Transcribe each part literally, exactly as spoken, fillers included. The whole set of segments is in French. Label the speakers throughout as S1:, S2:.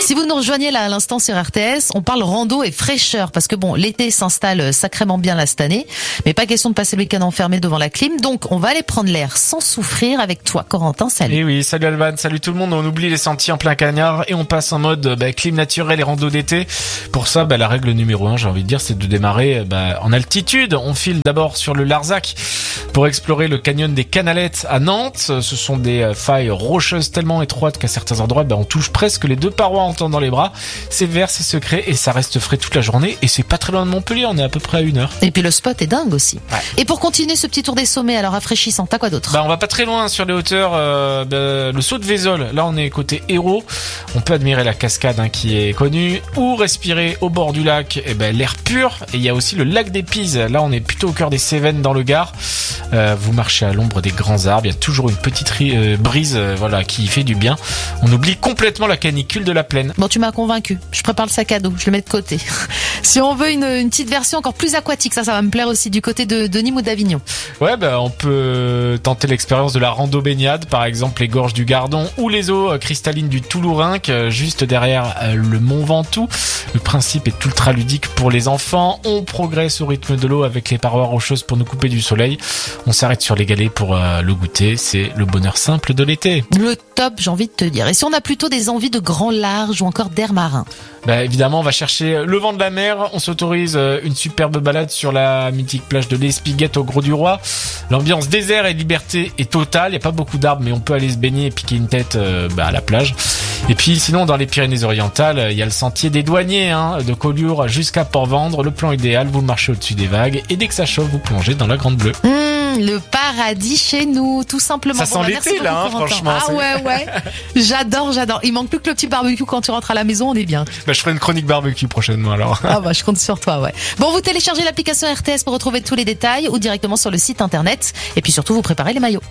S1: Si vous nous rejoignez là à l'instant sur R T S, on parle rando et fraîcheur parce que bon, l'été s'installe sacrément bien là cette année, mais pas question de passer le week-end enfermé devant la clim, donc on va aller prendre l'air sans souffrir avec toi, Corentin. Salut.
S2: Et oui, salut Alban, salut tout le monde. On oublie les sentiers en plein cagnard et on passe en mode bah, clim naturelle et rando d'été. Pour ça, bah, la règle numéro un, j'ai envie de dire, c'est de démarrer bah, en altitude. On file d'abord sur le Larzac pour explorer le canyon des Canalettes à Nantes. Ce sont des failles rocheuses tellement étroites qu'à certains endroits, bah, on touche presque les deux parois en tendant les bras. C'est vert, c'est secret et ça reste frais toute la journée. Et c'est pas très loin de Montpellier, on est à peu près à une heure.
S1: Et puis le spot est dingue aussi.
S2: Ouais.
S1: Et pour continuer ce petit tour des sommets, alors rafraîchissant, t'as quoi d'autre?
S2: Bah, on va pas très loin sur les hauteurs. Euh, bah, le saut de Vézol, là on est côté Hérault. On peut admirer la cascade hein, qui est connue ou respirer au bord du lac eh ben, l'air pur. Et il y a aussi le lac des Pises. Là on est plutôt au cœur des Cévennes dans le Gard. Euh, vous marchez à l'ombre des grands arbres. Il y a toujours une petite ri- euh, brise euh, voilà, qui fait du bien. On oublie complètement la canicule de la plaine.
S1: Bon, tu m'as convaincu. Je prépare le sac à dos. Je le mets de côté. Si on veut une, une petite version encore plus aquatique, ça, ça va me plaire aussi du côté de, de Nîmes ou d'Avignon.
S2: Ouais, bah, on peut tenter l'expérience de la rando baignade, par exemple les gorges du Gardon ou les eaux cristallines du Toulourinque, juste derrière le Mont Ventoux. Le principe est ultra ludique pour les enfants. On progresse au rythme de l'eau avec les parois rocheuses pour nous couper du soleil. On s'arrête sur les galets pour euh, le goûter. C'est le bonheur simple de l'été.
S1: Le top, j'ai envie de te dire. Et si on a plutôt des envies de grand large ou encore d'air marin?
S2: Bah, évidemment, on va chercher le vent de la mer. On s'autorise une superbe balade sur la mythique plage de l'Espiguette au Gros du Roi. L'ambiance désert et liberté est totale. Il n'y a pas beaucoup d'arbres, mais on peut aller se baigner et piquer une tête euh, bah, à la plage. Et puis sinon, dans les Pyrénées-Orientales, il y a le sentier des douaniers, hein, de Collioure jusqu'à Port-Vendre. Le plan idéal, vous marchez au-dessus des vagues et dès que ça chauffe, vous plongez dans la Grande Bleue.
S1: Mmh, le paradis chez nous, tout simplement.
S2: Ça sent
S1: bon, bah,
S2: l'été là, hein, franchement.
S1: Ah
S2: c'est...
S1: ouais, ouais. J'adore, j'adore. Il manque plus que le petit barbecue quand tu rentres à la maison, on est bien.
S2: Bah, je ferai une chronique barbecue prochainement alors.
S1: Ah bah, je compte sur toi, ouais. Bon, vous téléchargez l'application R T S pour retrouver tous les détails ou directement sur le site internet. Et puis surtout, vous préparez les maillots.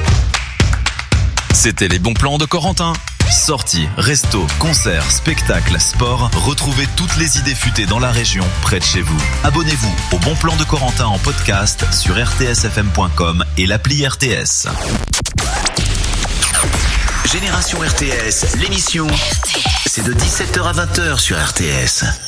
S3: C'était les bons plans de Corentin. Sorties, restos, concerts, spectacles, sport, retrouvez toutes les idées futées dans la région, près de chez vous. Abonnez-vous au Bon Plan de Corentin en podcast sur r t s f m point com et l'appli R T S.
S4: Génération R T S, l'émission, c'est de dix-sept heures à vingt heures sur R T S.